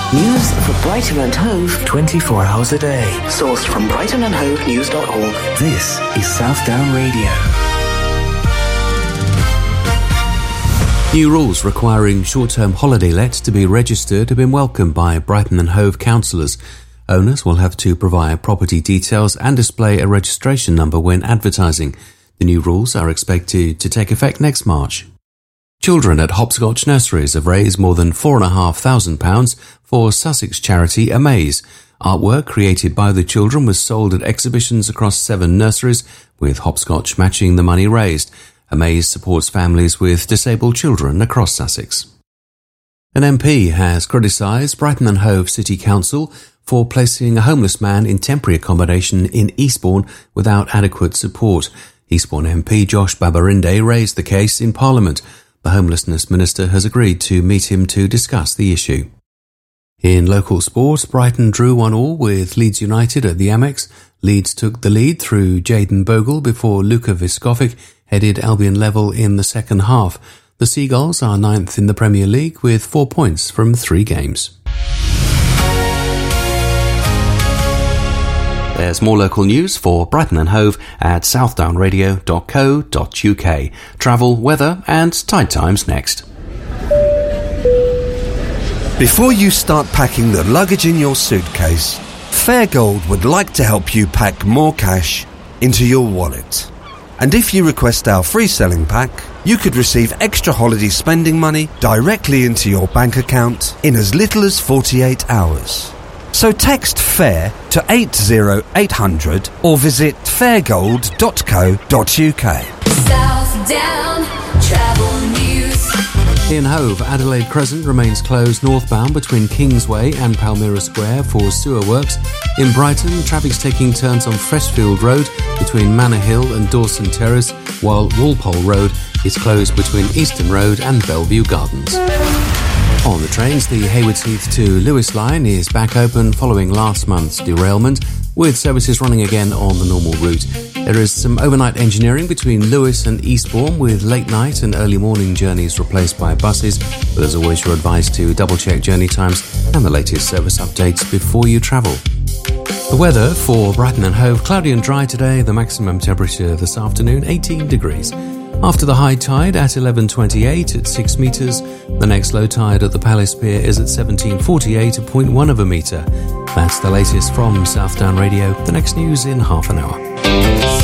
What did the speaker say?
News for Brighton and Hove 24 hours a day. Sourced from brightonandhovenews.org. This is Southdown Radio. New rules requiring short-term holiday lets to be registered have been welcomed by Brighton and Hove councillors. Owners will have to provide property details and display a registration number when advertising. The new rules are expected to take effect next March. Children at Hopscotch Nurseries have raised more than £4,500 for Sussex charity Amaze. Artwork created by the children was sold at exhibitions across 7 nurseries, with Hopscotch matching the money raised. Amaze supports families with disabled children across Sussex. An MP has criticised Brighton and Hove City Council for placing a homeless man in temporary accommodation in Eastbourne without adequate support. Eastbourne MP Josh Babarinde raised the case in Parliament. The Homelessness Minister has agreed to meet him to discuss the issue. In local sport, Brighton drew 1-1 with Leeds United at the Amex. Leeds took the lead through Jayden Bogle before Luka Viskovic headed Albion level in the second half. The Seagulls are 9th in the Premier League with 4 points from 3 games. There's more local news for Brighton and Hove at southdownradio.co.uk. Travel, weather and tide times next. Before you start packing the luggage in your suitcase, Fairgold would like to help you pack more cash into your wallet. And if you request our free selling pack, you could receive extra holiday spending money directly into your bank account in as little as 48 hours. So text FAIR to 80800 or visit fairgold.co.uk. Southdown Travel News. In Hove, Adelaide Crescent remains closed northbound between Kingsway and Palmyra Square for sewer works. In Brighton, traffic's taking turns on Freshfield Road between Manor Hill and Dawson Terrace, while Walpole Road is closed between Easton Road and Bellevue Gardens. On the trains, the Haywards Heath to Lewis line is back open following last month's derailment, with services running again on the normal route. There is some overnight engineering between Lewis and Eastbourne, with late night and early morning journeys replaced by buses, but as always you're advised to double check journey times and the latest service updates before you travel. The weather for Brighton and Hove: cloudy and dry today, the maximum temperature this afternoon 18 degrees. After the high tide at 11:28 at 6 metres, the next low tide at the Palace Pier is at 17:48 at 0.1 of a metre. That's the latest from Southdown Radio. The next news in half an hour.